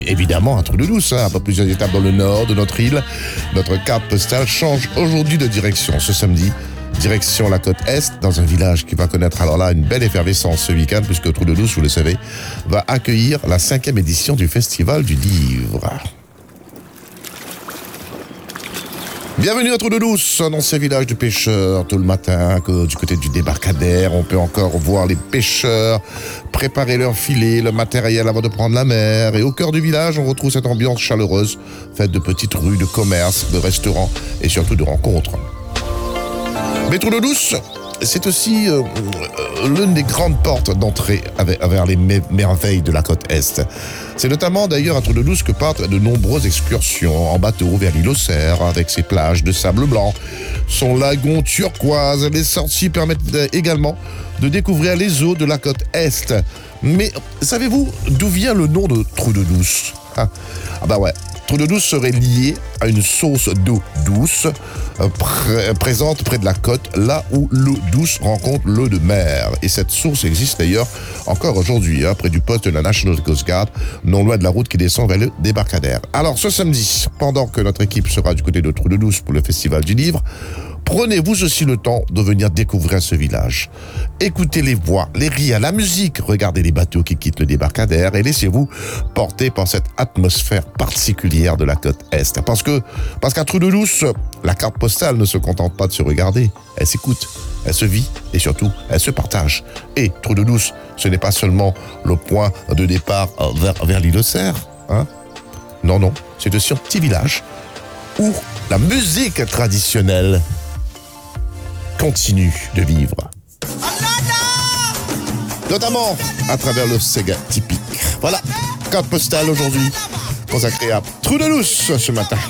Évidemment, un trou de douce, après plusieurs étapes dans le nord de notre île. Notre carte postale change aujourd'hui de direction ce samedi. Direction la côte Est, dans un village qui va connaître alors là une belle effervescence ce week-end, puisque Trou de Douce, vous le savez, va accueillir la 5e édition du Festival du Livre. Bienvenue à Trou de Douce, dans ces villages de pêcheurs. Tout le matin, du côté du débarcadère, on peut encore voir les pêcheurs préparer leurs filets, le matériel avant de prendre la mer. Et au cœur du village, on retrouve cette ambiance chaleureuse, faite de petites rues, de commerces, de restaurants et surtout de rencontres. Mais Trou de Douce, c'est aussi l'une des grandes portes d'entrée vers les merveilles de la côte Est. C'est notamment d'ailleurs à Trou de Douce que partent de nombreuses excursions en bateau vers l'île aux Cerfs, avec ses plages de sable blanc, son lagon turquoise. Les sorties permettent également de découvrir les eaux de la côte Est. Mais savez-vous d'où vient le nom de Trou de Douce ? Ah bah ouais. Trou de Douce serait lié à une source d'eau douce présente près de la côte, là où l'eau douce rencontre l'eau de mer. Et cette source existe d'ailleurs encore aujourd'hui, près du poste de la National Coast Guard, non loin de la route qui descend vers le débarcadère. Alors ce samedi, pendant que notre équipe sera du côté de Trou de Douce pour le Festival du Livre, prenez-vous aussi le temps de venir découvrir ce village. Écoutez les voix, les rires, la musique, regardez les bateaux qui quittent le débarcadère et laissez-vous porter par cette atmosphère particulière de la côte Est. Parce qu'à Trou de Douce, la carte postale ne se contente pas de se regarder, elle s'écoute, elle se vit et surtout, elle se partage. Et Trou de Douce, ce n'est pas seulement le point de départ vers l'île aux Cerfs, hein. Non, c'est aussi un petit village où la musique traditionnelle continue de vivre. Notamment à travers le Sega typique. Voilà, carte postale aujourd'hui consacrée à Trou de Douce ce matin.